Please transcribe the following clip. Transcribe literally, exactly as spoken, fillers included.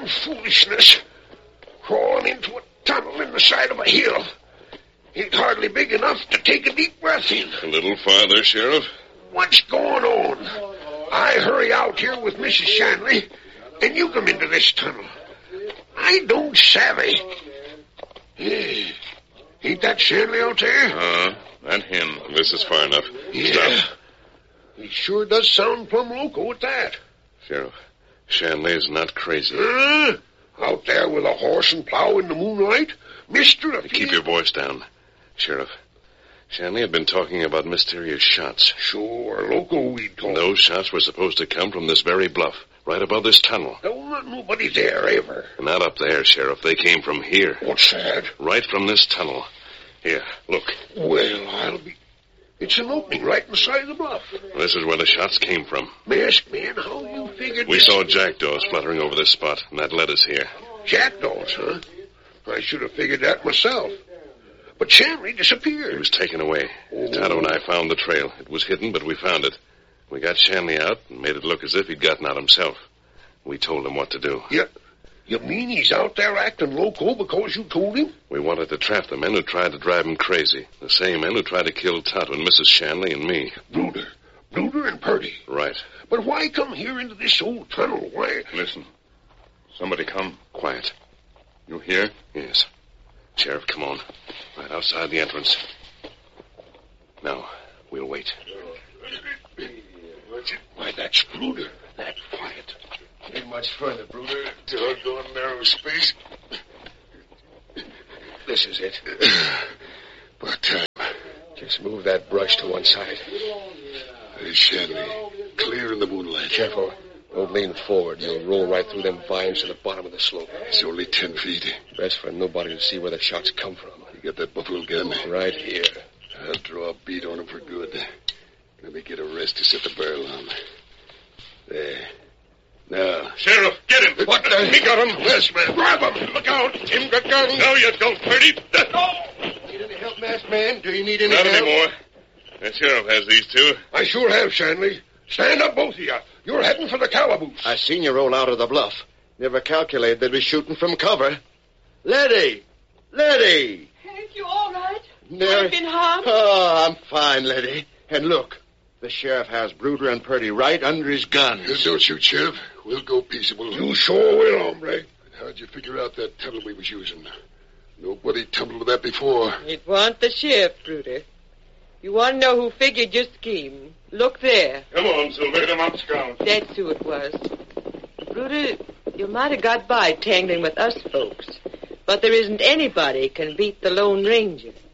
foolishness. Crawling into a tunnel in the side of a hill. Ain't hardly big enough to take a deep breath in. A little farther, Sheriff. What's going on? I hurry out here with Missus Shanley, and you come into this tunnel. I don't savvy. Hey, ain't that Shanley out there? Uh, and him. This is far enough. Yeah. Stop. He sure does sound plumb loco at that. Sheriff, Shanley is not crazy. Huh? Out there with a horse and plow in the moonlight? Mister of Keep your voice down. Sheriff, Shanley had been talking about mysterious shots. Sure, loco we'd talk. Those shots were supposed to come from this very bluff, right above this tunnel. There wasn't nobody there ever. Not up there, Sheriff. They came from here. What's that? Right from this tunnel. Here, look. Well, I'll be... It's an opening right in the side of the bluff. This is where the shots came from. Masked man, how you figured... We this... saw jackdaws fluttering over this spot, and that led us here. Jackdaws, huh? I should have figured that myself. But Shanley disappeared. He was taken away. Oh. Tonto and I found the trail. It was hidden, but we found it. We got Shanley out and made it look as if he'd gotten out himself. We told him what to do. Yeah. You mean he's out there acting loco because you told him? We wanted to trap the men who tried to drive him crazy. The same men who tried to kill Tonto and Missus Shanley and me. Bruder. Bruder and Purdy. Right. But why come here into this old tunnel? Why? Listen. Somebody come. Quiet. You hear? Yes. Sheriff, come on. Right outside the entrance. Now, we'll wait. Why, that's Bruder. That's quiet. Ain't much further, Bruder. Doggone narrow space. This is it. About time. Just move that brush to one side. There's Shanley. Clear in the moonlight. Careful. Don't lean forward. You'll roll right through them vines to the bottom of the slope. It's only ten feet. Best for nobody to see where the shots come from. You got that buffalo gun? Right here. I'll draw a bead on him for good. Let me get a rest to set the barrel on. There. Now. Sheriff, get him! What the... He got him! Yes, man. Grab him! Look out! Tim got gun! No, you don't, Purdy! No! Need any help, masked man? Do you need any Not help? anymore. The sheriff has these two. I sure have, Shanley. Stand up, both of you. You're heading for the calaboose. I seen you roll out of the bluff. Never calculated they'd be shooting from cover. Letty! Letty! Hank, you all right? There... I've been harmed? Oh, I'm fine, Letty. And look, the sheriff has Bruder and Purdy right under his guns. Don't shoot, Sheriff. We'll go peaceable. You sure will, hombre. How'd you figure out that tunnel we was using? Nobody tumbled with that before. It wasn't the sheriff, Bruder. You want to know who figured your scheme? Look there. Come on, Silver. Them up, Scout. That's who it was. Bruder, you might have got by tangling with us folks, but there isn't anybody can beat the Lone Ranger.